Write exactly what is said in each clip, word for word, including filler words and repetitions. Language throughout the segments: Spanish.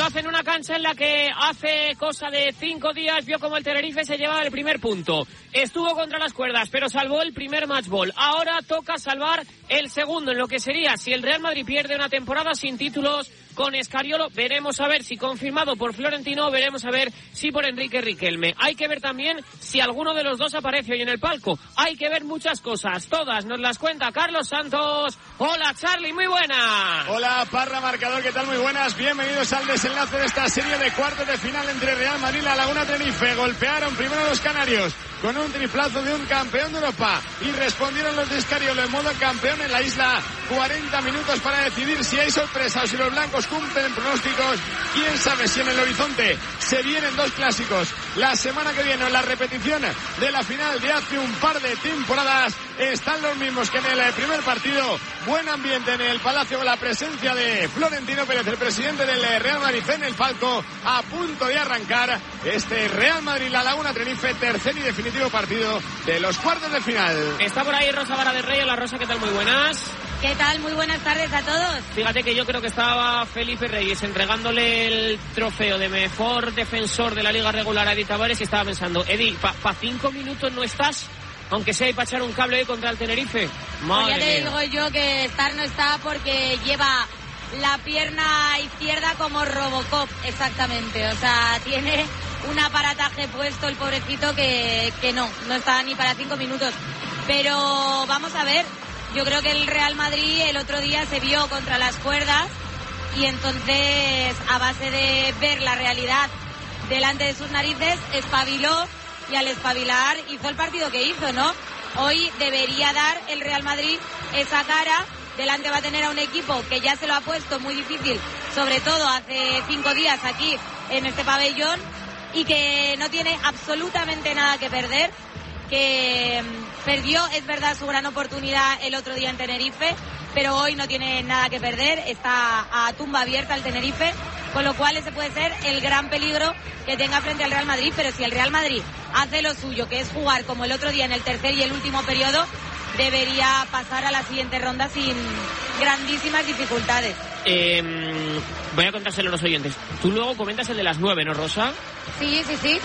hace en una cancha en la que hace cosa de cinco días vio como el Tenerife se llevaba el primer punto. Estuvo contra las cuerdas, pero salvó el primer match ball. Ahora toca salvar el segundo, en lo que sería, si el Real Madrid pierde una temporada sin títulos con Scariolo, veremos a ver si confirmado por Florentino, veremos a ver si por Enrique Riquelme. Hay que ver también si alguno de los dos aparece hoy en el palco. Hay que ver muchas cosas, todas nos las cuenta Carlos Santos. Hola Charlie, muy buena. Hola Parra, marcador, ¿qué tal? Muy buenas, bienvenidos al desenlace de esta serie de cuartos de final entre Real Madrid y La Laguna Tenerife. Golpearon primero los canarios con un triplazo de un campeón de Europa y respondieron los de Scariolo en modo campeón en la isla. cuarenta minutos para decidir si hay sorpresa o si los blancos cumplen pronósticos. Quién sabe si en el horizonte se vienen dos clásicos la semana que viene, en la repetición de la final de hace un par de temporadas. Están los mismos que en el primer partido. Buen ambiente en el Palacio con la presencia de Florentino Pérez, el presidente del Real Madrid, en el palco, a punto de arrancar este Real Madrid La Laguna Tenerife, tercer y definitivo partido de los cuartos de final. Está por ahí Rosa Vara de Rey. Hola Rosa, ¿qué tal? Muy buenas. ¿Qué tal? Muy buenas tardes a todos. Fíjate que yo creo que estaba Felipe Reyes entregándole el trofeo de mejor defensor de la liga regular a Eddie Tavares y estaba pensando, Eddie, ¿para pa cinco minutos no estás? Aunque sea y para echar un cable contra el Tenerife. Madre pues ya te mía. digo yo que estar no está porque lleva la pierna izquierda como Robocop, exactamente. O sea, tiene un aparataje puesto el pobrecito que, que no, no está ni para cinco minutos. Pero vamos a ver, yo creo que el Real Madrid el otro día se vio contra las cuerdas y entonces a base de ver la realidad delante de sus narices espabiló y al espabilar hizo el partido que hizo, ¿no? Hoy debería dar el Real Madrid esa cara. Delante va a tener a un equipo que ya se lo ha puesto muy difícil, sobre todo hace cinco días aquí en este pabellón, y que no tiene absolutamente nada que perder, que perdió, es verdad, su gran oportunidad el otro día en Tenerife, pero hoy no tiene nada que perder, está a tumba abierta el Tenerife, con lo cual ese puede ser el gran peligro que tenga frente al Real Madrid. Pero si el Real Madrid hace lo suyo, que es jugar como el otro día en el tercer y el último periodo, debería pasar a la siguiente ronda sin grandísimas dificultades. Eh, voy a contárselo a los oyentes. Tú luego comentas el de las nueve, ¿no, Rosa? Sí, sí, sí.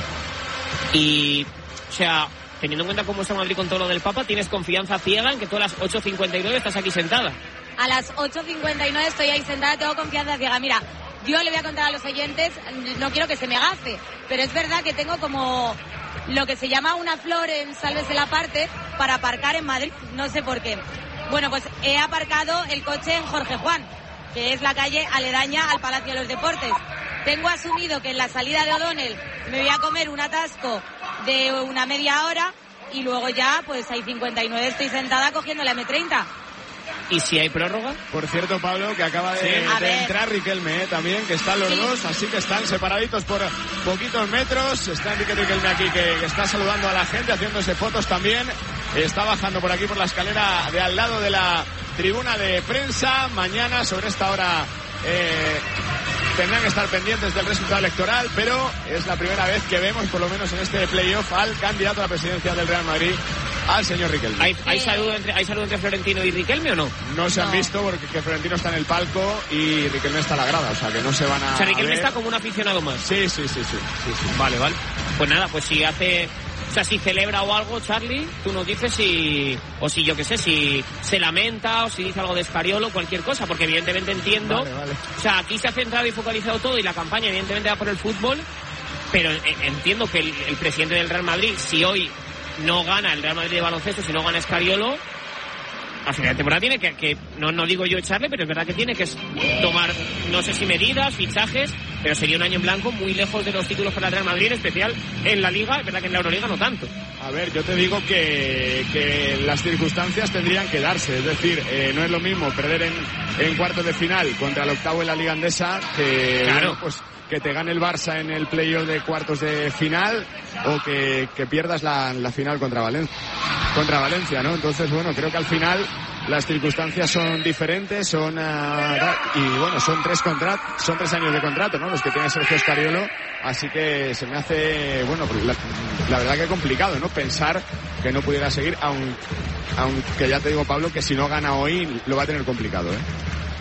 Y, o sea, teniendo en cuenta cómo está Madrid con todo lo del Papa, ¿tienes confianza ciega en que tú a las ocho cincuenta y nueve estás aquí sentada? A las ocho cincuenta y nueve estoy ahí sentada, tengo confianza ciega. Mira, yo le voy a contar a los oyentes, no quiero que se me gaste, pero es verdad que tengo como lo que se llama una flor en Sálvese la Parte para aparcar en Madrid, no sé por qué. Bueno, pues he aparcado el coche en Jorge Juan, que es la calle aledaña al Palacio de los Deportes. Tengo asumido que en la salida de O'Donnell me voy a comer un atasco de una media hora y luego ya, pues hay cincuenta y nueve estoy sentada cogiendo la eme treinta. ¿Y si hay prórroga? Por cierto, Pablo, que acaba de, sí. de entrar Riquelme, ¿eh? También, que están los sí. dos, así que están separaditos por poquitos metros. Está Enrique Riquelme aquí, que, que está saludando a la gente, haciéndose fotos también. Está bajando por aquí por la escalera de al lado de la tribuna de prensa. Mañana, sobre esta hora, eh, tendrán que estar pendientes del resultado electoral, pero es la primera vez que vemos, por lo menos en este playoff, al candidato a la presidencia del Real Madrid, al señor Riquelme. ¿Hay, hay, saludo entre, ¿Hay saludo entre Florentino y Riquelme o no? No se no. han visto porque que Florentino está en el palco y Riquelme está a la grada, o sea que no se van a... O sea, Riquelme ver. está como un aficionado más. Sí, sí, sí, sí, sí, sí. Vale, vale. Pues nada, pues si hace... O sea, si celebra o algo, Charlie, tú nos dices si... O si, yo qué sé, si se lamenta o si dice algo de Scariolo, cualquier cosa, porque evidentemente entiendo... Vale, vale. O sea, aquí se ha centrado y focalizado todo y la campaña evidentemente va por el fútbol, pero entiendo que el, el presidente del Real Madrid, si hoy no gana el Real Madrid de baloncesto, si no gana Scariolo, al final de temporada tiene que, que no, no digo yo echarle, pero es verdad que tiene que tomar, no sé si medidas, fichajes, pero sería un año en blanco muy lejos de los títulos para el Real Madrid, en especial en la Liga. Es verdad que en la Euroliga no tanto. A ver, yo te digo que, que las circunstancias tendrían que darse, es decir, eh, no es lo mismo perder en, en cuartos de final contra el octavo en la Liga Andesa que, claro. bueno, pues que te gane el Barça en el playoff de cuartos de final o que, que pierdas la, la final contra Valencia, contra Valencia, ¿no? Entonces, bueno, creo que al final las circunstancias son diferentes, son uh, y bueno, son tres contratos, son tres años de contrato, ¿no? Los que tiene Sergio Scariolo, así que se me hace, bueno, la, la verdad que complicado, ¿no? Pensar que no pudiera seguir, aun, aunque ya te digo, Pablo, que si no gana hoy lo va a tener complicado, ¿eh?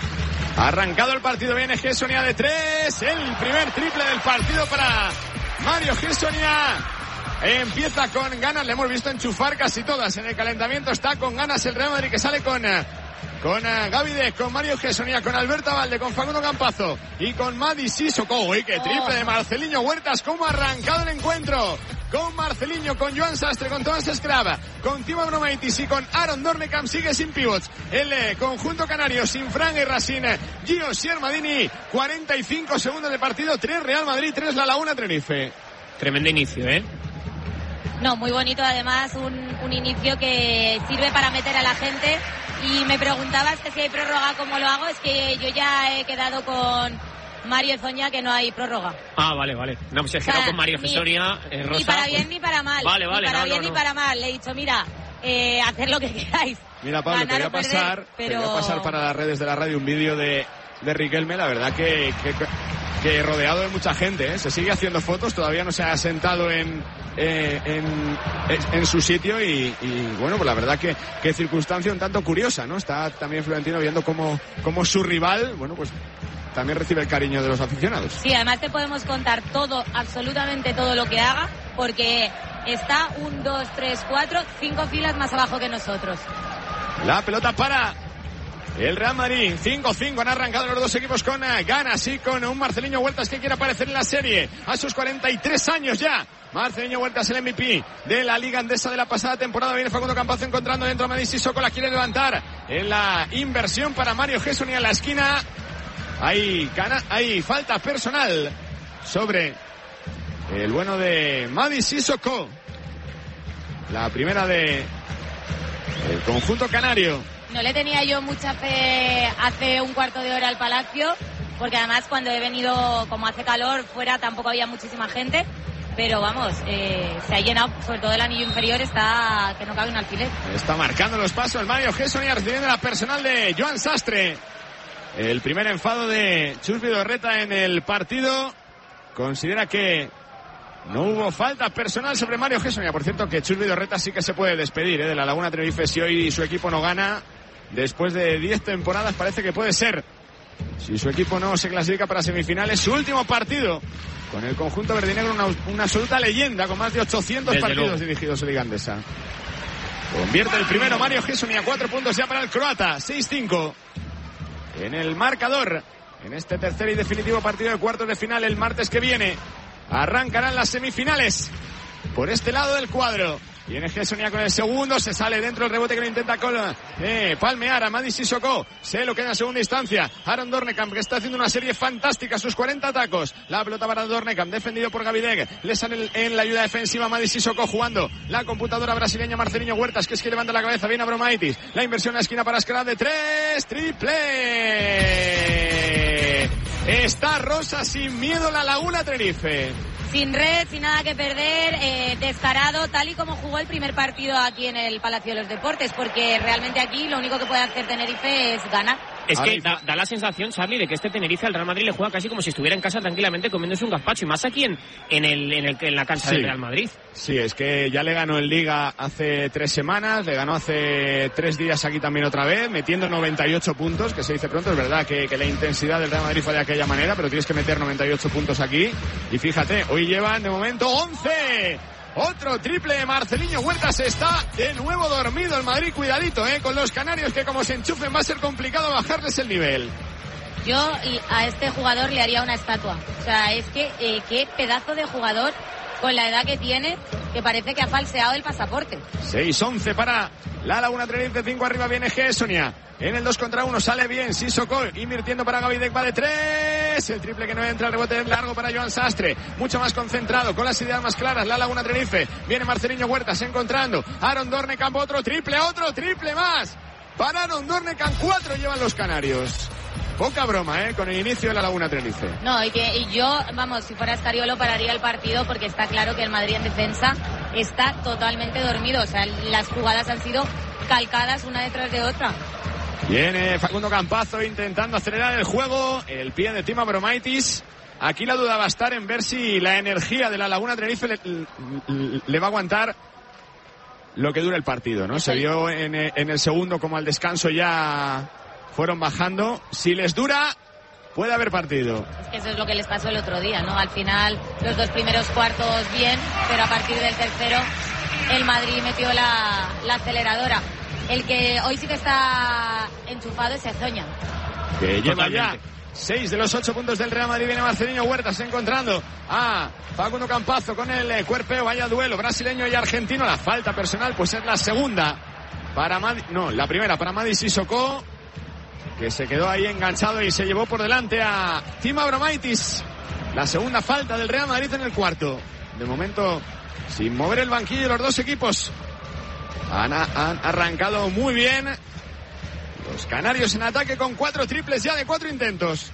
Arrancado el partido, viene Gessonia de tres. El primer triple del partido para Mario Gessonia. Empieza con ganas, le hemos visto enchufar casi todas en el calentamiento. Está con ganas el Real Madrid, que sale con, con uh, Gaby Deck, con Mario Gessonia, con Alberto Abalde, con Facundo Campazo y con Mady Sissoko. Uy, qué triple de Marceliño Huertas. Cómo ha arrancado el encuentro. Con Marceliño, con Joan Sastre, con Tomás Escrava, con Timo Abromaitis y con Aaron Dornekam. Sigue sin pivots el eh, conjunto canario, sin Fran Guerra, sin eh, Gio Siermadini. cuarenta y cinco segundos de partido, tres Real Madrid, tres La Laguna Tenerife. Tremendo inicio, ¿eh? No, muy bonito, además, un, un inicio que sirve para meter a la gente. Y me preguntabas que si hay prórroga, ¿cómo lo hago? Es que yo ya he quedado con Mario Zoña que no hay prórroga. Ah, vale, vale. No, pues he quedado con Mario Gessonia, eh, Rosa. Ni para bien pues... ni para mal. Vale, vale. Ni para no, bien no, ni no. para mal. Le he dicho, mira, eh, hacer lo que queráis. Mira, Pablo, te voy a pasar, perder, pero... te voy a pasar para las redes de la radio un vídeo de, de Riquelme. La verdad que, que, que rodeado de mucha gente, ¿eh? Se sigue haciendo fotos, todavía no se ha sentado en, eh, en, en su sitio y, y bueno, pues la verdad que, que circunstancia un tanto curiosa, ¿no? Está también Florentino viendo cómo, cómo su rival, bueno, pues también recibe el cariño de los aficionados. Sí, además te podemos contar todo, absolutamente todo lo que haga, porque está un, dos, tres, cuatro, cinco filas más abajo que nosotros. La pelota para el Real Madrid. cinco cinco han arrancado los dos equipos con ganas y con un Marceliño Huertas que quiere aparecer en la serie a sus cuarenta y tres años ya. Marceliño Huertas, el M V P de la Liga Andesa de la pasada temporada. Viene Facundo Campazo encontrando dentro a Mady Sissoko, la quiere levantar en la inversión para Mario Gessonia en la esquina. Hay, cana, hay falta personal sobre el bueno de Mady Sissoko. La primera de el conjunto canario. No le tenía yo mucha fe hace un cuarto de hora al Palacio, porque además cuando he venido, como hace calor, fuera tampoco había muchísima gente. Pero vamos, eh, se ha llenado, sobre todo el anillo inferior, está que no cabe un alfiler. Está marcando los pasos el Mario Gessonia, recibiendo la personal de Joan Sastre. El primer enfado de Chus Vidorreta en el partido. Considera que no hubo falta personal sobre Mario Gessonia. Por cierto, que Chus Vidorreta sí que se puede despedir, ¿eh? de la Laguna Tenerife. Si hoy su equipo no gana, después de diez temporadas, parece que puede ser, si su equipo no se clasifica para semifinales, su último partido con el conjunto verdinegro. Una, una absoluta leyenda, con más de ochocientos Desde partidos luego. dirigidos en Liga Andesa. Convierte el primero Mario Gessonia, cuatro puntos ya para el croata. seis cinco en el marcador en este tercer y definitivo partido de cuartos de final. El martes que viene arrancarán las semifinales por este lado del cuadro. Viene Gessonia con el segundo, se sale dentro el rebote que lo intenta con, eh, palmear a Mady Sissoko. Se lo queda en segunda instancia Aaron Dornekam, que está haciendo una serie fantástica, sus cuarenta tacos. La pelota para Dornekam, defendido por Gaby Deck. Le sale en la ayuda defensiva Mady Sissoko, jugando la computadora brasileña Marceliño Huertas, que es que levanta la cabeza. Viene Abromaitis, la inversión en la esquina para Escalada de tres, triple. Está Rosa sin miedo la Laguna Tenerife. Sin red, sin nada que perder, eh, descarado, tal y como jugó el primer partido aquí en el Palacio de los Deportes, porque realmente aquí lo único que puede hacer Tenerife es ganar. Es que da, da la sensación, Charlie, de que este Tenerife al Real Madrid le juega casi como si estuviera en casa tranquilamente comiéndose un gazpacho, y más aquí en, en, el, en, el, en la cancha sí. del Real Madrid. Sí, es que ya le ganó en Liga hace tres semanas, le ganó hace tres días aquí también otra vez, metiendo noventa y ocho puntos, que se dice pronto. Es verdad que, que la intensidad del Real Madrid fue de aquella manera, pero tienes que meter noventa y ocho puntos aquí. Y fíjate, hoy llevan de momento once. Otro triple de Marceliño Huertas. Está de nuevo dormido el Madrid. Cuidadito, eh, con los canarios, que como se enchufen va a ser complicado bajarles el nivel. Yo a este jugador le haría una estatua. O sea, es que eh, qué pedazo de jugador, con la edad que tiene, que parece que ha falseado el pasaporte. seis once para la Laguna Tenerife, cinco arriba viene Gessonia. En el dos contra uno sale bien Sissoko, invirtiendo para Gaby Deck, va de tres. El triple que no entra, el rebote largo para Joan Sastre. Mucho más concentrado, con las ideas más claras la Laguna Tenerife. Viene Marceliño Huertas encontrando Aaron Dornekam, otro triple, otro triple más. Para Aaron Dornekam, cuatro llevan los canarios. Poca broma, ¿eh? Con el inicio de la Laguna Tenerife. No, y que y yo, vamos, si fuera Escariolo pararía el partido, porque está claro que el Madrid en defensa está totalmente dormido. O sea, las jugadas han sido calcadas una detrás de otra. Viene Facundo Campazo intentando acelerar el juego. El pie de Timo Abromaitis. Aquí la duda va a estar en ver si la energía de la Laguna Tenerife le, le, le va a aguantar lo que dura el partido, ¿no? Se vio en, en el segundo como al descanso ya fueron bajando. Si les dura, puede haber partido. Es que eso es lo que les pasó el otro día, ¿no? Al final, los dos primeros cuartos bien, pero a partir del tercero, el Madrid metió la, la aceleradora. El que hoy sí que está enchufado es Ezoña. Que lleva ya seis de los ocho puntos del Real Madrid. Viene Marcelinho Huertas encontrando a Facundo Campazzo con el eh, cuerpeo. Vaya duelo brasileño y argentino. La falta personal pues es la segunda para Madi, no, la primera para Madi Sissoko, que se quedó ahí enganchado y se llevó por delante a Tim Abromaitis. La segunda falta del Real Madrid en el cuarto. De momento sin mover el banquillo los dos equipos. Han, han arrancado muy bien los canarios en ataque con cuatro triples ya de cuatro intentos.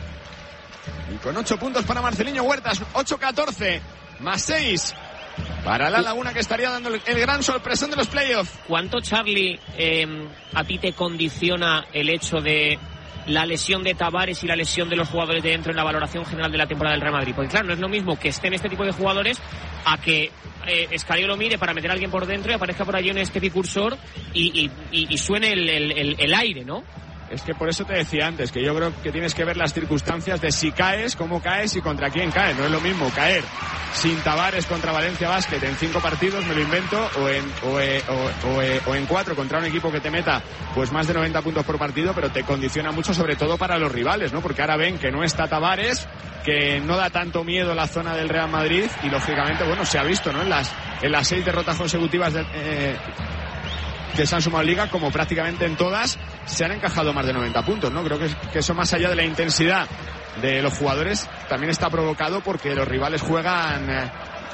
Y con ocho puntos para Marcelinho Huertas. ocho catorce más seis para La Laguna, que estaría dando el, el gran sorpresón de los playoffs. ¿Cuánto, Charlie, eh, a ti te condiciona el hecho de la lesión de Tavares y la lesión de los jugadores de dentro en la valoración general de la temporada del Real Madrid? Porque claro, no es lo mismo que estén este tipo de jugadores a que eh, Scariolo mire para meter a alguien por dentro y aparezca por allí en este cursor y, y, y, y suene el, el, el aire, ¿no? Es que por eso te decía antes, que yo creo que tienes que ver las circunstancias de si caes, cómo caes y contra quién caes. No es lo mismo caer sin Tavares contra Valencia Basket en cinco partidos, me lo invento, o en, o, eh, o, o, eh, o en cuatro contra un equipo que te meta pues más de noventa puntos por partido, pero te condiciona mucho, sobre todo para los rivales, ¿no? Porque ahora ven que no está Tavares, que no da tanto miedo la zona del Real Madrid y lógicamente, bueno, se ha visto, ¿no? En las, en las seis derrotas consecutivas de, eh, que se han sumado Liga, como prácticamente en todas se han encajado más de noventa puntos, ¿no? Creo que, que eso, más allá de la intensidad de los jugadores, también está provocado porque los rivales juegan eh,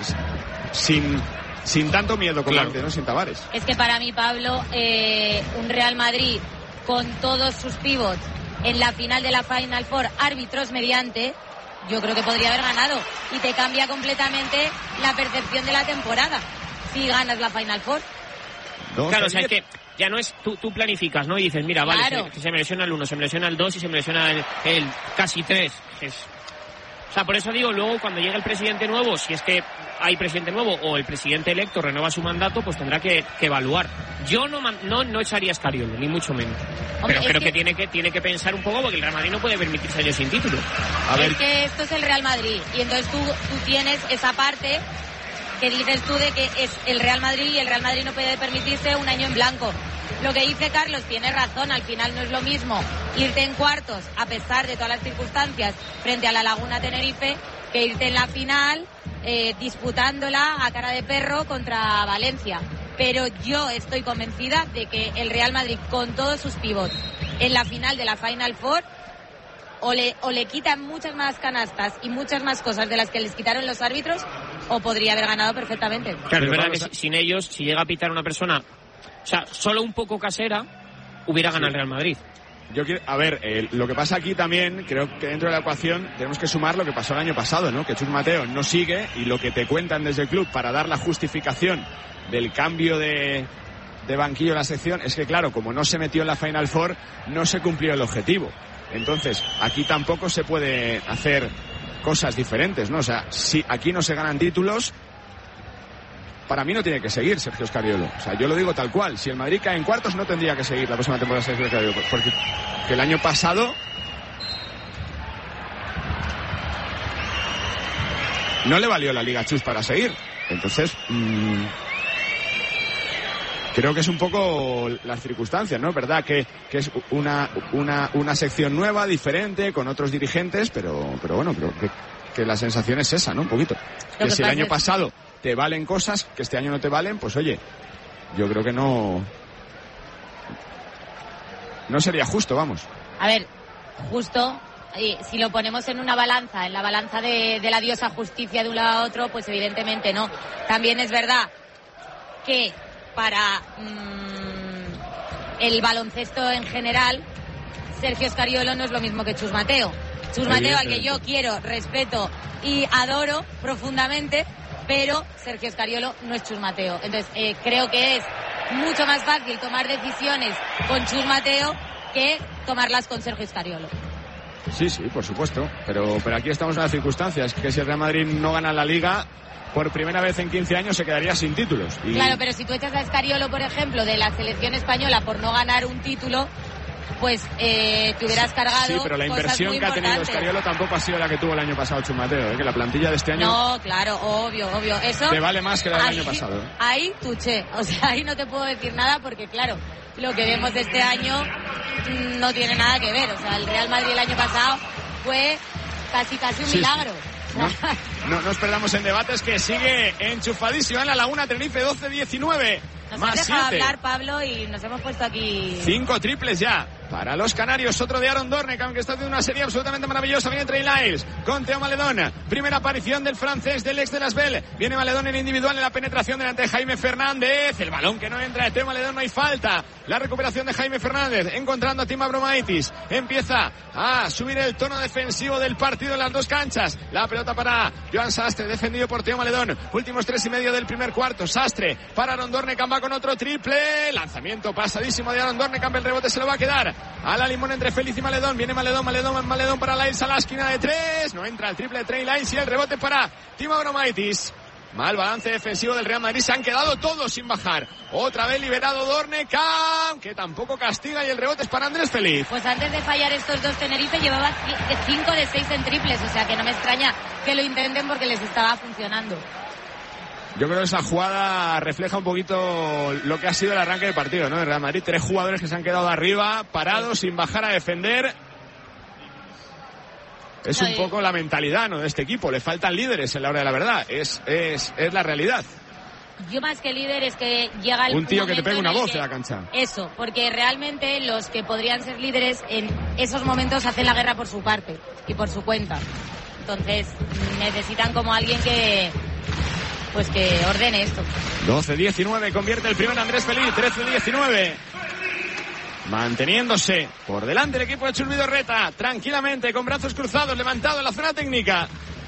sin, sin tanto miedo como claro. antes, ¿no? Sin Tavares. Es que para mí, Pablo, eh, un Real Madrid con todos sus pivots en la final de la Final Four, árbitros mediante, yo creo que podría haber ganado y te cambia completamente la percepción de la temporada si ganas la Final Four. Dos, claro, o sea, es que ya no es, tú, tú planificas, ¿no? Y dices, mira, vale, claro. se, se me lesiona el uno, se me lesiona el dos y se me lesiona el, el casi tres. Es, o sea, por eso digo, luego cuando llegue el presidente nuevo, si es que hay presidente nuevo o el presidente electo renueva su mandato, pues tendrá que, que evaluar. Yo no, no, no echaría a Scariolo, ni mucho menos. Hombre, pero creo que... que tiene que tiene que pensar un poco, porque el Real Madrid no puede permitirse años sin título. A ver. Es que esto es el Real Madrid y entonces tú, tú tienes esa parte que dices tú de que es el Real Madrid y el Real Madrid no puede permitirse un año en blanco. Lo que dice Carlos tiene razón, al final no es lo mismo irte en cuartos a pesar de todas las circunstancias frente a la Laguna Tenerife que irte en la final eh, disputándola a cara de perro contra Valencia. Pero yo estoy convencida de que el Real Madrid, con todos sus pivots en la final de la Final Four, o le, o le quitan muchas más canastas y muchas más cosas de las que les quitaron los árbitros, o podría haber ganado perfectamente. Claro, es verdad que sin ellos, si llega a pitar una persona, o sea, solo un poco casera, hubiera ganado sí. el Real Madrid. Yo quiero, a ver, eh, lo que pasa aquí también, creo que dentro de la ecuación tenemos que sumar lo que pasó el año pasado, ¿no? Que Chus Mateo no sigue y lo que te cuentan desde el club para dar la justificación del cambio de, de banquillo en la sección es que, claro, como no se metió en la Final Four, no se cumplió el objetivo. Entonces, aquí tampoco se puede hacer cosas diferentes, ¿no? O sea, si aquí no se ganan títulos, para mí no tiene que seguir Sergio Scariolo. O sea, yo lo digo tal cual. Si el Madrid cae en cuartos, no tendría que seguir la próxima temporada Sergio Scariolo. Porque que el año pasado no le valió la Liga Chus para seguir. Entonces, mmm, creo que es un poco las circunstancias, ¿no? Verdad que, que es una, una, una sección nueva, diferente, con otros dirigentes, pero, pero bueno, creo que, que la sensación es esa, ¿no? Un poquito. Que, que si el año es... pasado te valen cosas que este año no te valen, pues oye, yo creo que no no sería justo, vamos. A ver, justo, si lo ponemos en una balanza, en la balanza de, de la diosa justicia de un lado a otro, pues evidentemente no. También es verdad que para mmm, el baloncesto en general, Sergio Scariolo no es lo mismo que Chus Mateo. Chus Mateo, al que yo quiero, respeto y adoro profundamente, pero Sergio Scariolo no es Chus Mateo. Entonces, eh, creo que es mucho más fácil tomar decisiones con Chus Mateo que tomarlas con Sergio Scariolo. Sí, sí, por supuesto. Pero, pero aquí estamos en las circunstancias, que si el Real Madrid no gana la Liga, por primera vez en quince años se quedaría sin títulos. Y... Claro, pero si tú echas a Scariolo, por ejemplo, de la selección española por no ganar un título, pues eh, te hubieras cargado. Sí, pero la inversión que ha tenido Scariolo tampoco ha sido la que tuvo el año pasado Chumateo, ¿eh? Que la plantilla de este año... No, claro, obvio, obvio. Eso te vale más que la del ahí, año pasado. Ahí tuché, o sea, ahí no te puedo decir nada porque, claro, lo que vemos de este año mmm, no tiene nada que ver. O sea, el Real Madrid el año pasado fue casi, casi un sí, milagro. Sí. No, no nos perdamos en debates, que sigue enchufadísimo en la Laguna Tenerife, doce diecinueve. Nos más has dejado siete. hablar, Pablo, y nos hemos puesto aquí... Cinco triples ya para los canarios. Otro de Aaron Dornekamp, que está haciendo una serie absolutamente maravillosa. Viene Trey Lyles con Theo Maledon. Primera aparición del francés, del ex de Las Bell. Viene Maledon en individual en la penetración delante de Jaime Fernández. El balón que no entra de Theo Maledon, no hay falta. La recuperación de Jaime Fernández, encontrando a Tim Abromaitis. Empieza a subir el tono defensivo del partido en las dos canchas. La pelota para Joan Sastre, defendido por Theo Maledon. Últimos tres y medio del primer cuarto. Sastre para Aaron Dornekamp, va con otro triple. Lanzamiento pasadísimo de Aaron Dornekamp. El rebote se lo va a quedar a la limón entre Félix y Maledon. Viene Maledon, Maledon, Maledon para Lyles a la esquina de tres. No entra el triple de Trey Lyles y el rebote para Tim Abromaitis. Mal balance defensivo del Real Madrid. Se han quedado todos sin bajar. Otra vez liberado Dornekamp, que tampoco castiga, y el rebote es para Andrés Feliz. Pues antes de fallar estos dos, Tenerife llevaba cinco de seis en triples. O sea que no me extraña que lo intenten porque les estaba funcionando. Yo creo que esa jugada refleja un poquito lo que ha sido el arranque del partido, ¿no? El Real Madrid, tres jugadores que se han quedado arriba, parados, sin bajar a defender. Es un poco la mentalidad, ¿no?, de este equipo. Le faltan líderes en la hora de la verdad. Es, es, es la realidad. Yo más que líder es que llega el un tío que te pegue una voz en la cancha. Eso, porque realmente los que podrían ser líderes en esos momentos hacen la guerra por su parte y por su cuenta. Entonces necesitan como alguien que... pues que ordene esto. doce diecinueve, convierte el primero Andrés Feliz. Trece diecinueve. Manteniéndose por delante el equipo de Chus Vidorreta, tranquilamente, con brazos cruzados, levantado en la zona técnica.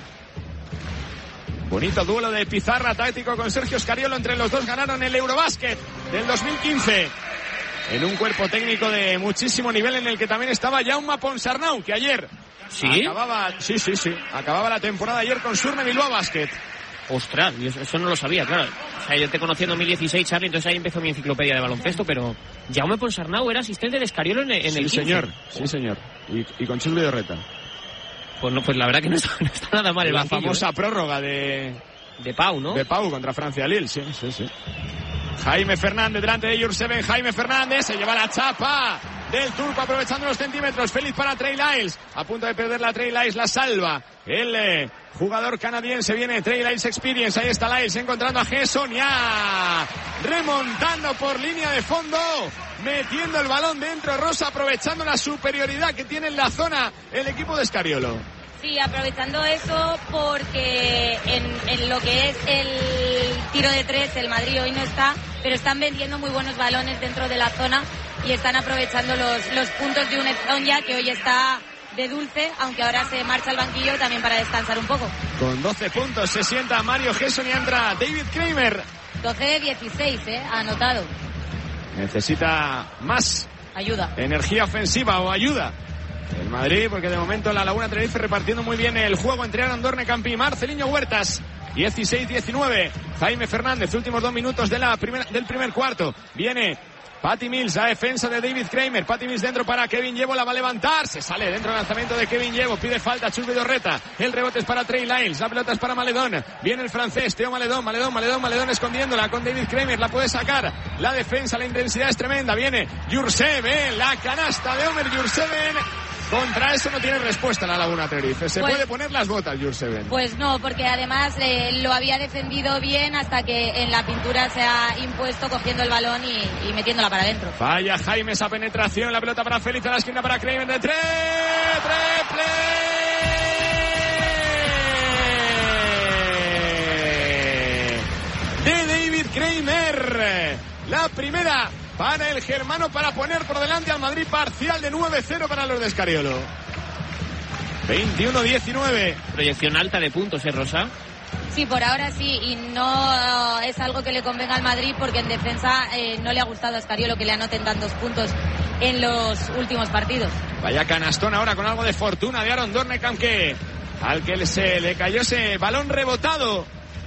Bonito duelo de pizarra táctico con Sergio Scariolo. Entre los dos ganaron el Eurobásquet del dos mil quince. En un cuerpo técnico de muchísimo nivel, en el que también estaba Jaume Ponsarnau, que ayer ¿Sí? acababa, sí, sí, sí, acababa la temporada ayer con Surne Bilbao Basket. Ostras, eso no lo sabía, claro. O sea, yo te conocí en dos mil dieciséis, Charlie, entonces ahí empezó mi enciclopedia de baloncesto, pero Jaume Ponsarnau era asistente de Scariolo en, en el Sí, quince. señor, sí, señor. Y, y con Chus Vidorreta. Pues no, pues la verdad que no está, no está nada mal el La banquillo, famosa ¿eh? prórroga de... de Pau, ¿no? De Pau contra Francia Lille, sí, sí, sí. Jaime Fernández delante de Jurseven. Jaime Fernández se lleva la chapa del turco, aprovechando los centímetros. Félix para Trey Lyles. A punto de perder la Trey Lyles, la salva el eh, jugador canadiense. Viene Trey Lyles Experience. Ahí está Lyles encontrando a Gerson. Ya remontando por línea de fondo, metiendo el balón dentro. Rosa, aprovechando la superioridad que tiene en la zona el equipo de Scariolo. Sí, aprovechando eso, porque en, en lo que es el tiro de tres, el Madrid hoy no está, pero están vendiendo muy buenos balones dentro de la zona y están aprovechando los, los puntos de un Ezonja, que hoy está de dulce, aunque ahora se marcha al banquillo también para descansar un poco. Con doce puntos se sienta Mario Gerson y entra David Kramer. doce de dieciséis, ¿eh? Ha anotado. Necesita más Ayuda. energía ofensiva o ayuda el Madrid, porque de momento la Laguna Tenerife repartiendo muy bien el juego entre Aaron Dornekamp y Marceliño Huertas. dieciséis diecinueve. Jaime Fernández, últimos dos minutos de la primera, del primer cuarto. Viene Patty Mills, a defensa de David Kramer. Patty Mills dentro para Kevin Llevo, la va a levantar. Se sale dentro el lanzamiento de Kevin Llevo. Pide falta Chus Vidorreta. El rebote es para Trey Lyles. La pelota es para Maledon. Viene el francés, Theo Maledon. Maledon, Maledon, Maledon escondiéndola con David Kramer. La puede sacar. La defensa, la intensidad es tremenda. Viene Jurseven. La canasta de Omer Jurseven. Contra eso no tiene respuesta la Laguna Tenerife. Se pues, puede poner las botas, Jurseven. Pues no, porque además eh, lo había defendido bien hasta que en la pintura se ha impuesto cogiendo el balón y, y metiéndola para adentro. Falla Jaime esa penetración. La pelota para Félix, a la esquina para Kramer de tres. ¡Triple! De David Kramer. La primera para el germano, para poner por delante al Madrid, parcial de nueve cero para los de Scariolo. veintiuno diecinueve. Proyección alta de puntos, ¿eh, Rosa? Sí, por ahora sí, y no es algo que le convenga al Madrid, porque en defensa eh, no le ha gustado a Scariolo que le anoten tantos puntos en los últimos partidos. Vaya canastón ahora con algo de fortuna de Aaron Dornekamp, que al que se le cayó ese balón rebotado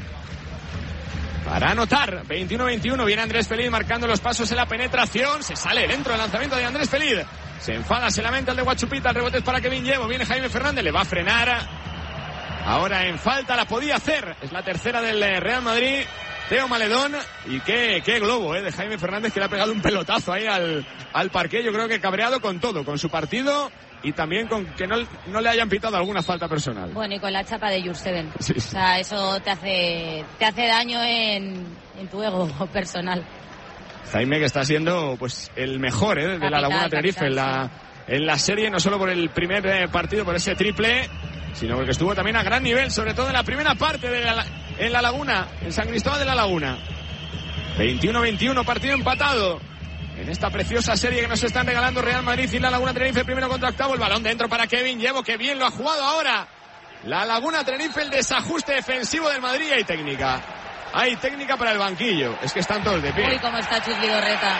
para anotar. Veintiuno veintiuno. Viene Andrés Feliz marcando los pasos en la penetración. Se sale dentro del lanzamiento de Andrés Feliz. Se enfada, se lamenta el de Guachupita. El rebote es para Kevin Llevo. Viene Jaime Fernández, le va a frenar. Ahora en falta, la podía hacer. Es la tercera del Real Madrid. Teo Maledón. Y qué, qué globo, eh, de Jaime Fernández, que le ha pegado un pelotazo ahí al, al parqué. Yo creo que cabreado con todo, con su partido y también con que no, no le hayan pitado alguna falta personal. Bueno, y con la chapa de Jurseven. Sí, sí. O sea, eso te hace, te hace daño en, en tu ego personal. Jaime, que está siendo pues el mejor, eh, de capital, la Laguna Tenerife capital, en la, sí. en la serie, no solo por el primer eh, partido, por ese triple, sino porque estuvo también a gran nivel, sobre todo en la primera parte de la, en la Laguna, en San Cristóbal de la Laguna. veintiuno veintiuno, partido empatado en esta preciosa serie que nos están regalando Real Madrid y la Laguna Tenerife. Primero contra octavo, el balón dentro para Kevin Llevo, que bien lo ha jugado ahora la Laguna Tenerife. El desajuste defensivo del Madrid. Hay técnica, hay técnica para el banquillo, es que están todos de pie. Uy, cómo está Chus Vidorreta.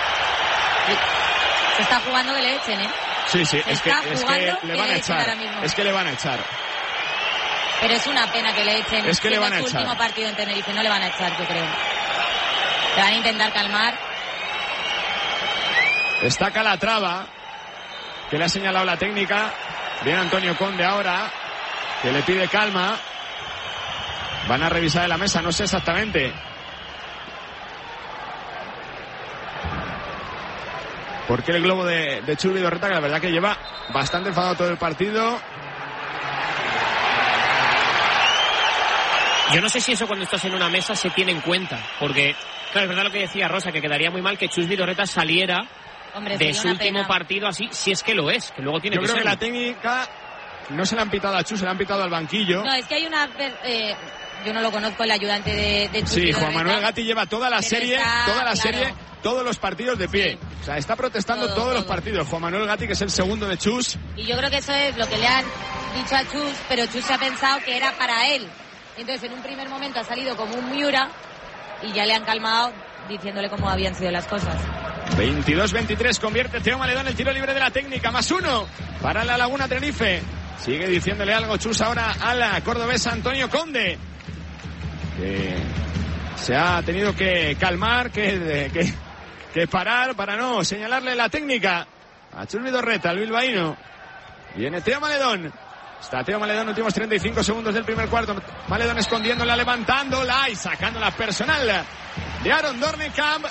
Se está jugando que le echen, ¿eh? Sí, sí, es que, es que le van a echar, es que le van a echar. Pero es una pena que le echen. Es que le van a echar. Es su último partido en Tenerife, no le van a echar, yo creo. Le van a intentar calmar. Está Calatrava, que le ha señalado la técnica. Viene Antonio Conde ahora, que le pide calma. Van a revisar en la mesa, no sé exactamente por qué el globo de, de Chus Vidorreta, que la verdad que lleva bastante enfadado todo el partido. Yo no sé si eso cuando estás en una mesa se tiene en cuenta, porque claro, es verdad lo que decía Rosa, que quedaría muy mal que Chus Vidorreta saliera Hombre, de su último pena. partido así, si es que lo es, que luego tiene Yo que ser. Yo creo serlo. que la técnica no se la han pitado a Chus, se la han pitado al banquillo. No, es que hay una... Eh, yo no lo conozco, el ayudante de, de Chus Sí, Vidorreta. Juan Manuel Gatti lleva toda la serie, está, toda la claro. serie, todos los partidos de pie. Sí. O sea, está protestando todo, todos todo. los partidos. Juan Manuel Gatti, que es el segundo de Chus. Y yo creo que eso es lo que le han dicho a Chus, pero Chus se ha pensado que era para él. Entonces, en un primer momento ha salido como un Miura y ya le han calmado diciéndole cómo habían sido las cosas. veintidós veintitrés, convierte Teo Maledón el tiro libre de la técnica, más uno para la Laguna Tenerife. Sigue diciéndole algo Chus ahora a la cordobesa Antonio Conde, que se ha tenido que calmar, que, que, que parar para no señalarle la técnica a Chus Vidorreta, el bilbaíno. Viene Teo Maledón. Está Teo Maledón, últimos treinta y cinco segundos del primer cuarto. Maledón escondiéndola, levantándola y sacándola personal de Aaron Dornekamp.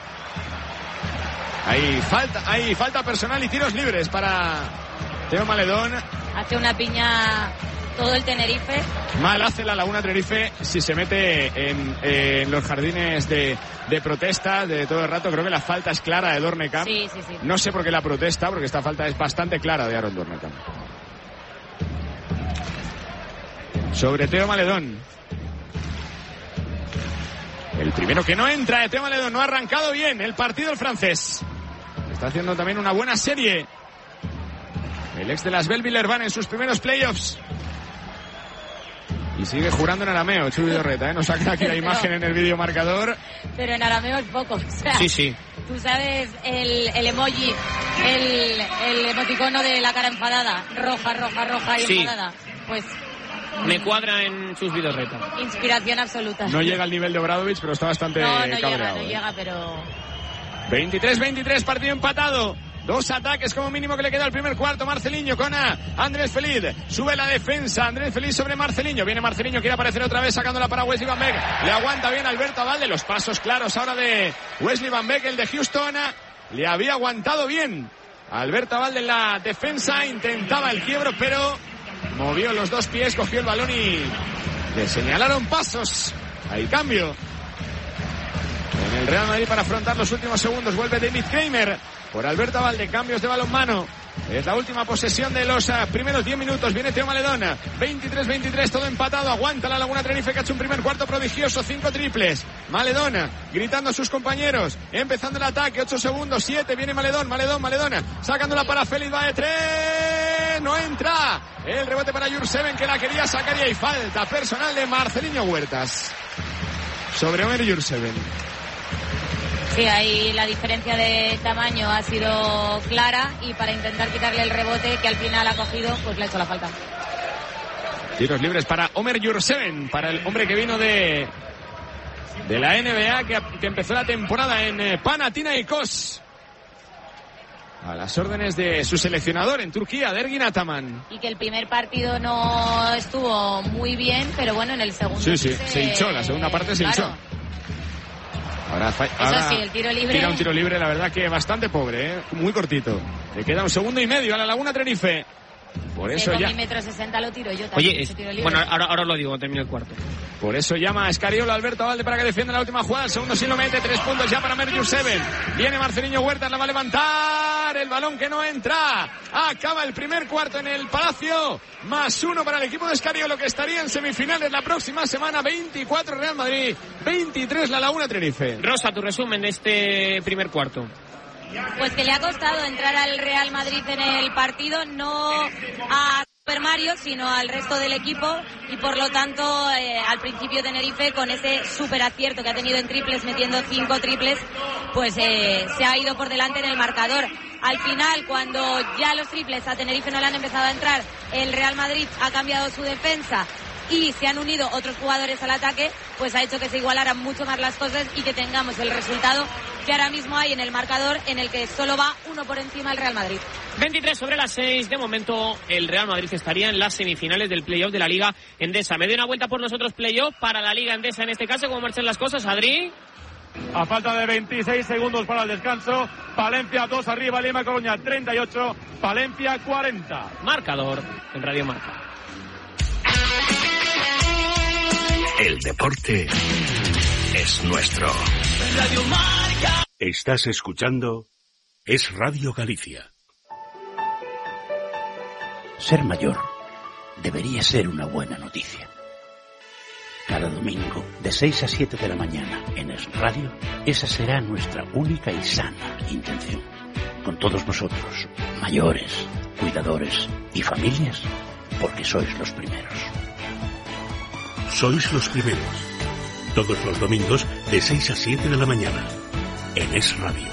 Hay falta, hay falta personal y tiros libres para Teo Maledón. Hace una piña todo el Tenerife. Mal hace la Laguna Tenerife si se mete en, en los jardines de, de protesta de todo el rato. Creo que la falta es clara de Dornekamp. Sí, sí, sí. No sé por qué la protesta, porque esta falta es bastante clara de Aaron Dornekamp. Sobre Teo Maledón. El primero que no entra de Teo Maledón. No ha arrancado bien el partido el francés. Está haciendo también una buena serie el ex de las Belleville-Urbana en sus primeros playoffs. Y sigue jurando en arameo Chus Vidorreta, ¿eh? Nos saca aquí la imagen en el vídeo marcador. Pero en arameo es poco. O sea, sí, sí. Tú sabes el, el emoji, el, el emoticono de la cara enfadada. Roja, roja, roja y sí. enfadada. Pues... me cuadra en Chus Vidorreta. Inspiración absoluta. No llega al nivel de Obradovic, pero está bastante no, no cabreado. Llega, no eh. llega, pero... veintitrés veintitrés, partido empatado. Dos ataques como mínimo que le queda al primer cuarto. Marceliño con a Andrés Feliz. Sube la defensa. Andrés Feliz sobre Marceliño. Viene Marceliño, quiere aparecer otra vez sacándola para Wesley Van Beek. Le aguanta bien Alberto Abalde. Los pasos claros ahora de Wesley Van Beek, el de Houston. Le había aguantado bien Alberto Abalde en la defensa. Intentaba el quiebro, pero movió los dos pies, cogió el balón y le señalaron pasos. Hay cambio en el Real Madrid para afrontar los últimos segundos. Vuelve David Kramer por Alberto Abalde. Cambios de balonmano. Es la última posesión de los uh, primeros diez minutos. Viene Teo Maledón. veintitrés veintitrés, todo empatado. Aguanta la Laguna Tenerife, que ha hecho un primer cuarto prodigioso. Cinco triples. Maledón gritando a sus compañeros. Empezando el ataque. Ocho segundos. Siete. Viene Maledón. Maledón, Maledón. Sacándola para Félix. Va de tres. No entra. El rebote para Jurseven, que la quería sacar. Y hay falta personal de Marceliño Huertas sobre Omer Jurseven. Sí, ahí la diferencia de tamaño ha sido clara y para intentar quitarle el rebote que al final ha cogido, pues le ha hecho la falta. Tiros libres para Omer Jurseven, para el hombre que vino de de la N B A, que, que empezó la temporada en eh, Panathinaikos. a las órdenes de su seleccionador en Turquía, Ergin Ataman. Y que el primer partido no estuvo muy bien, pero bueno, en el segundo sí, sí, se, se hinchó, la segunda parte se claro. hinchó. Ahora, Eso ahora sí, el tiro libre. tira un tiro libre, la verdad que bastante pobre, ¿eh? Muy cortito. Le queda un segundo y medio a la Laguna Tenerife. Por eso con ya. mi metro sesenta lo tiro yo también. Oye, es, bueno, ahora, ahora lo digo, cuando termine el cuarto. Por eso llama a Escariolo Alberto Valde para que defienda la última jugada. El segundo sí lo mete, tres puntos ya para Merjur Seven. Viene Marceliño Huertas, la va a levantar. El balón que no entra. Acaba el primer cuarto en el Palacio. Más uno para el equipo de Escariolo, que estaría en semifinales la próxima semana. veinticuatro Real Madrid, veintitrés la Laguna Tenerife. Rosa, tu resumen de este primer cuarto. Pues que le ha costado entrar al Real Madrid en el partido, no a Super Mario, sino al resto del equipo, y por lo tanto eh, al principio Tenerife, con ese súper acierto que ha tenido en triples, metiendo cinco triples, pues eh, se ha ido por delante en el marcador. Al final, cuando ya los triples a Tenerife no le han empezado a entrar, el Real Madrid ha cambiado su defensa y se han unido otros jugadores al ataque, pues ha hecho que se igualaran mucho más las cosas y que tengamos el resultado que ahora mismo hay en el marcador, en el que solo va uno por encima el Real Madrid. veintitrés sobre las seis. De momento el Real Madrid estaría en las semifinales del playoff de la Liga Endesa. Me doy una vuelta por los otros playoff para la Liga Endesa en este caso. ¿Cómo marchan las cosas, Adri? A falta de veintiséis segundos para el descanso, Palencia dos arriba, Lima Coruña treinta y ocho, Palencia cuarenta. Marcador en Radio Marca. El deporte es nuestro. Radio Marca. Estás escuchando Es Radio Galicia. Ser mayor debería ser una buena noticia. Cada domingo, de seis a siete de la mañana, en Es Radio, esa será nuestra única y sana intención. Con todos vosotros, mayores, cuidadores y familias, porque sois los primeros. Sois los primeros. Todos los domingos, de seis a siete de la mañana, en Es Radio.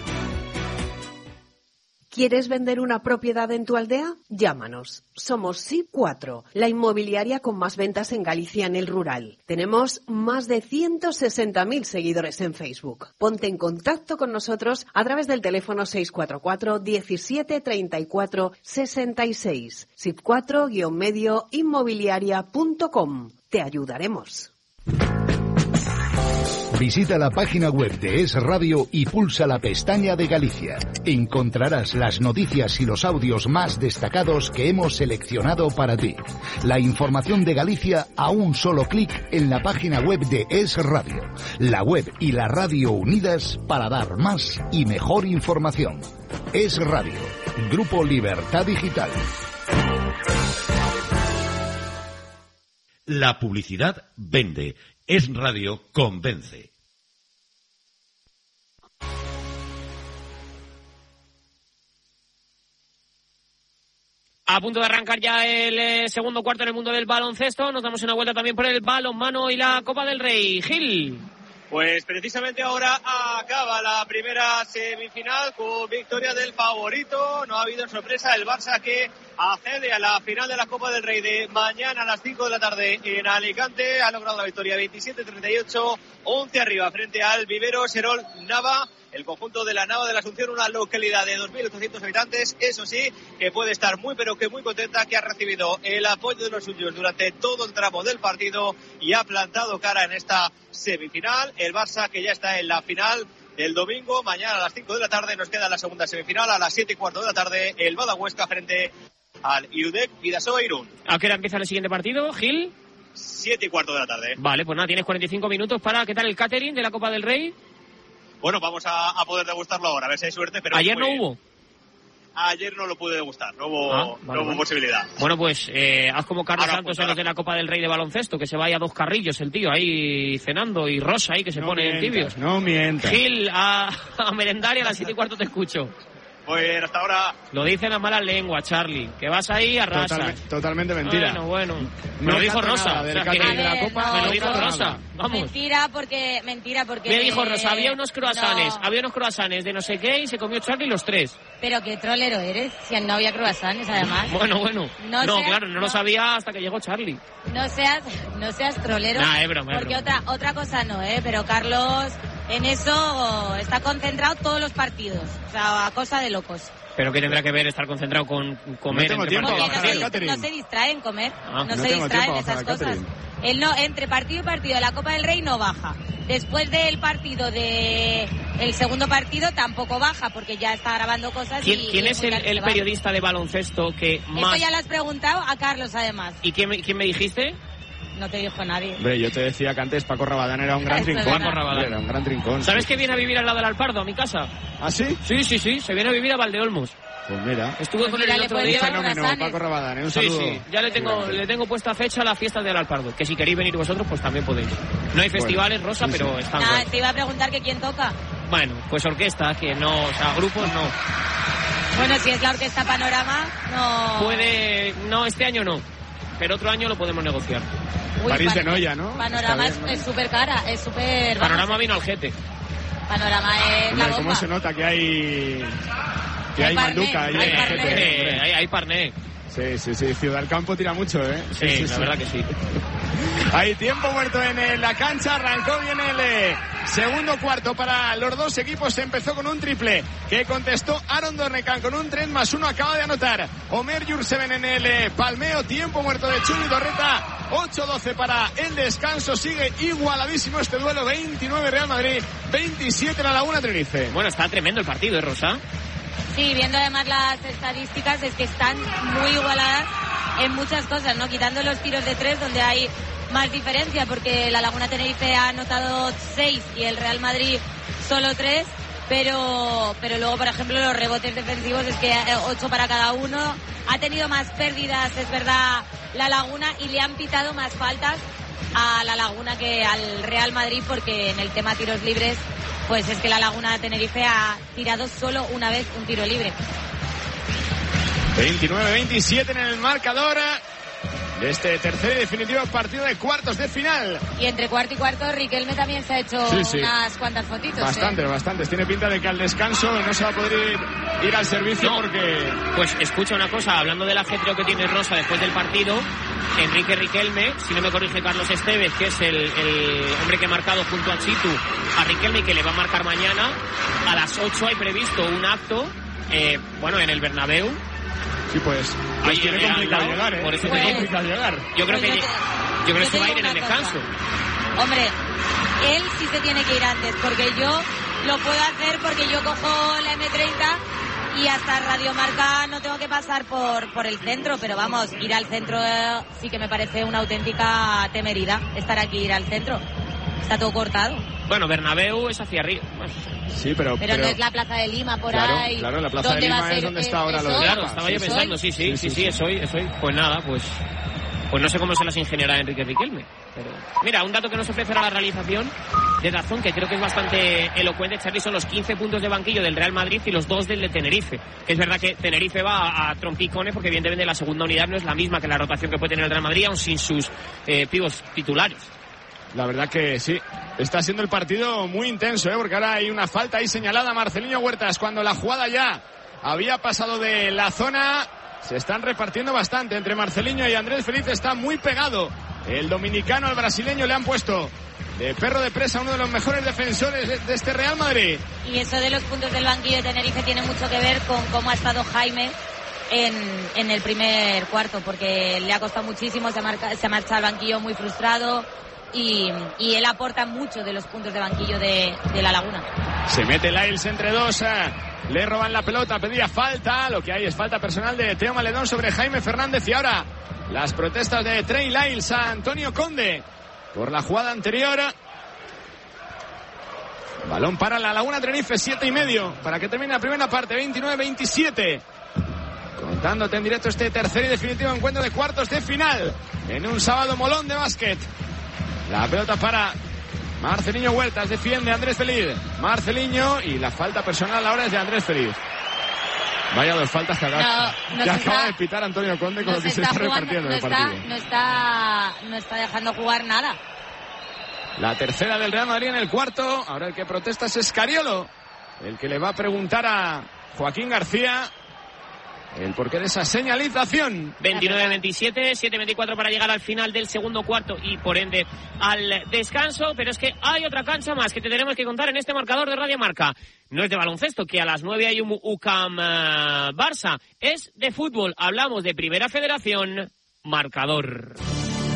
¿Quieres vender una propiedad en tu aldea? Llámanos. Somos S I P cuatro, la inmobiliaria con más ventas en Galicia en el rural. Tenemos más de ciento sesenta mil seguidores en Facebook. Ponte en contacto con nosotros a través del teléfono seis cuatro cuatro, diecisiete, treinta y cuatro, sesenta y seis. S I P cuatro guion medio inmobiliaria punto com. Te ayudaremos. Visita la página web de Es Radio y pulsa la pestaña de Galicia. Encontrarás las noticias y los audios más destacados que hemos seleccionado para ti. La información de Galicia a un solo clic en la página web de Es Radio. La web y la radio unidas para dar más y mejor información. Es Radio, Grupo Libertad Digital. La publicidad vende. Es Radio convence. A punto de arrancar ya el eh, segundo cuarto en el mundo del baloncesto. Nos damos una vuelta también por el balonmano y la Copa del Rey. Gil. Pues precisamente ahora acaba la primera semifinal con victoria del favorito. No ha habido sorpresa, el Barça que accede a la final de la Copa del Rey de mañana a las cinco de la tarde en Alicante. Ha logrado la victoria veintisiete treinta y ocho, once arriba frente al Vivero Serol Nava. El conjunto de la Nava de la Asunción, una localidad de dos mil ochocientos habitantes, eso sí, que puede estar muy pero que muy contenta, que ha recibido el apoyo de los suyos durante todo el tramo del partido y ha plantado cara en esta semifinal. El Barça que ya está en la final del domingo, mañana a las cinco de la tarde nos queda la segunda semifinal, a las siete y cuarto de la tarde el Badahuesca frente al Irudek Bidasoa Irún. ¿A qué hora empieza el siguiente partido, Gil? Siete y cuarto de la tarde. Vale, pues nada, tienes cuarenta y cinco minutos para, ¿qué tal el catering de la Copa del Rey? Bueno, vamos a, a poder degustarlo ahora, a ver si hay suerte. Pero ¿Ayer no hubo? Ayer no lo pude degustar, no hubo, ah, vale, no hubo vale. posibilidad. Bueno, pues eh, haz como Carlos ahora, Santos pues, en los de la Copa del Rey de baloncesto, que se vaya a dos carrillos el tío ahí cenando, y Rosa ahí que se no pone mientas, tibios. No mientas. Gil, a, a merendar y a las siete y cuarto te escucho. Pues hasta ahora... Lo dicen a mala lengua, Charlie, que vas ahí a rasas. Totalmente, totalmente mentira. Bueno, bueno. Me No lo dijo canto Rosa. nada del O sea, que- catering de la Copa, me lo no dijo canto Rosa. nada. Vamos. Mentira porque, mentira porque... Me dijo Rosa, había unos croissants, No. había unos croissants de no sé qué y se comió Charlie los tres. Pero qué trolero eres, si no había croissants además. Bueno, bueno. No No, seas- claro, no, lo no. sabía hasta que llegó Charlie. No seas, no seas trolero. Nah, es broma, es porque broma. otra, otra cosa no, ¿eh? Pero Carlos en eso está concentrado todos los partidos. O sea, a cosa de locos. Pero que tendrá que ver estar concentrado con comer. No tengo tiempo Porque a no, bajar al se, catering. no se distrae en comer, Ah, no, no se tengo distrae tiempo en a esas bajar al cosas. catering. Él no, entre partido y partido de la Copa del Rey no baja. Después del partido de el segundo partido tampoco baja porque ya está grabando cosas. ¿Quién, y, quién y es muy el, tarde el se va. periodista de baloncesto que más... Esto ya lo has preguntado a Carlos además. ¿Y quién, me- quién me dijiste? No te dijo nadie. Hombre, yo te decía que antes Paco Rabadán era un gran Eso es trincón. verdad. Paco Rabadán. Era un gran trincón. ¿Sabes que viene a vivir al lado del Alpardo, a mi casa? ¿Ah, sí? Sí, sí, sí, se viene a vivir a Valdeolmos. Pues mira. Estuve Pues con mira, él el le otro puedes día. llevar unas Fenómeno, sanes. Paco Rabadán, ¿eh? Un Sí, saludo. sí, ya le tengo, Gigante. le tengo puesta fecha a las fiestas del Alpardo, que si queréis venir vosotros, pues también podéis. No hay Bueno, festivales, Rosa, sí, pero sí. están Nada, buenos. te iba a preguntar que quién toca. Bueno, pues orquesta, que no, o sea, grupos no. Bueno, si es la Orquesta Panorama, no... Puede, no, este año no, pero otro año lo podemos negociar. Uy, París de Pan- Noia, ¿no? Panorama Está bien, es súper cara, es súper... vamos, Panorama vino al Gete. Panorama es Hombre, la ¿cómo bomba. se nota que hay... Que hay, Hay parné, manduca ahí hay en el parné. G T, Eh, hombre. hay, hay parné. Sí, sí, sí. Ciudad del Campo tira mucho, ¿eh? Sí, la verdad que sí. Hay tiempo muerto en eh, la cancha, arrancó bien el eh, segundo cuarto para los dos equipos, se empezó con un triple que contestó Aaron Dornecan con un tres más uno, acaba de anotar Omer Yurseven en el eh, palmeo, tiempo muerto de Chuli Dorreta, ocho doce para el descanso, sigue igualadísimo este duelo, veintinueve Real Madrid, veintisiete La Laguna Tenerife. Bueno, está tremendo el partido, ¿eh, Rosa? Sí, viendo además las estadísticas es que están muy igualadas en muchas cosas, ¿no? Quitando los tiros de tres donde hay más diferencia porque la Laguna Tenerife ha anotado seis y el Real Madrid solo tres, pero pero luego, por ejemplo, los rebotes defensivos es que ocho para cada uno. Ha tenido más pérdidas, es verdad, la Laguna, y le han pitado más faltas a la Laguna que al Real Madrid porque en el tema tiros libres pues es que la Laguna Tenerife ha tirado solo una vez un tiro libre. veintinueve veintisiete en el marcador de este tercer y definitivo partido de cuartos de final. Y entre cuarto y cuarto Riquelme también se ha hecho Sí, sí. unas cuantas fotitos. Bastantes, ¿eh? bastantes. Tiene pinta de que al descanso no se va a poder ir, ir al servicio No. porque... Pues escucha una cosa, hablando del ajetreo que tiene Rosa después del partido, Enrique Riquelme, si no me corrige Carlos Esteves, que es el, el hombre que ha marcado junto a Chitu a Riquelme y que le va a marcar mañana, a las ocho hay previsto un acto, eh, bueno, en el Bernabéu. Sí, pues, pues Ahí, tiene eh, complicado al lado, llegar, ¿eh? por eso tiene te digo. complicado llegar. Yo creo Pues que yo yo, te- creo que yo se te va a ir digo en el una cosa. descanso. Hombre, él sí se tiene que ir antes, porque yo lo puedo hacer porque yo cojo la eme treinta y hasta Radio Marca no tengo que pasar por, por el centro, pero vamos, ir al centro eh, sí que me parece una auténtica temeridad, estar aquí, ir al centro. Está todo cortado. Bueno, Bernabéu es hacia arriba. Bueno, Sí, pero... Pero, no es la Plaza de Lima por Claro, ahí. claro, la Plaza de ¿Dónde va Lima a es ser? donde está ahora ¿Es lo de hoy? claro, Copa, estaba sí, yo sí. pensando, sí, sí, Sí, sí, sí, sí, sí. es hoy, es hoy. Pues nada, pues... Pues no sé cómo se las ingeniará Enrique Riquelme. Pero... Mira, un dato que nos ofrecerá la realización de Dazón, que creo que es bastante elocuente, Charlie, son los quince puntos de banquillo del Real Madrid y los dos del de Tenerife. Que es verdad que Tenerife va a, a trompicones porque evidentemente la segunda unidad no es la misma que la rotación que puede tener el Real Madrid, aun sin sus eh, pibos titulares. La verdad que sí, está siendo el partido muy intenso, ¿eh? Porque ahora hay una falta ahí señalada a Marcelinho Huertas cuando la jugada ya había pasado de la zona. Se están repartiendo bastante entre Marcelinho y Andrés Feliz, está muy pegado. El dominicano al brasileño le han puesto de perro de presa a uno de los mejores defensores de, de este Real Madrid. Y eso de los puntos del banquillo de Tenerife tiene mucho que ver con cómo ha estado Jaime en, en el primer cuarto, porque le ha costado muchísimo, se, marca, se marcha al banquillo muy frustrado y, y él aporta mucho de los puntos de banquillo de, de la Laguna. Se mete Lyles entre dos, eh, le roban la pelota, pedía falta, lo que hay es falta personal de Teo Maledón sobre Jaime Fernández y ahora las protestas de Trey Lyles a Antonio Conde por la jugada anterior. Balón para la Laguna Tenerife, siete y medio para que termine la primera parte, veintinueve veintisiete. Contándote en directo este tercer y definitivo encuentro de cuartos de final en un sábado molón de básquet. La pelota para Marcelinho Huertas, defiende Andrés Feliz. Marcelinho y la falta personal ahora es de Andrés Feliz. Vaya dos faltas que acaba, No, no que se acaba está- de pitar Antonio Conde con No lo que se se está está jugando, repartiendo no en el está, partido. no está, no está dejando jugar nada. La tercera del Real Madrid en el cuarto. Ahora el que protesta es Escariolo, el que le va a preguntar a Joaquín García el porqué de esa señalización. veintinueve veintisiete, siete veinticuatro para llegar al final del segundo cuarto y por ende al descanso, pero es que hay otra cancha más que te tenemos que contar en este marcador de Radio Marca. No es de baloncesto, que a las nueve hay un U C A M uh, Barça, es de fútbol. Hablamos de Primera Federación, marcador.